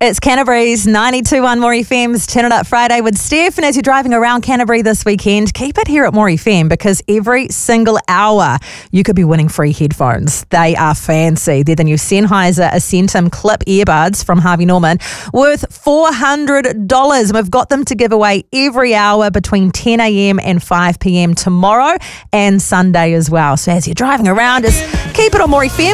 It's Canterbury's 92.1 More FM's Turn It Up Friday with Steph. And as you're driving around Canterbury this weekend, keep it here at More FM because every single hour you could be winning free headphones. They are fancy. They're the new Sennheiser Ascentum Clip earbuds from Harvey Norman worth $400. And we've got them to give away every hour between 10 a.m. and 5 p.m. tomorrow and Sunday as well. So as you're driving around, just keep it on More FM.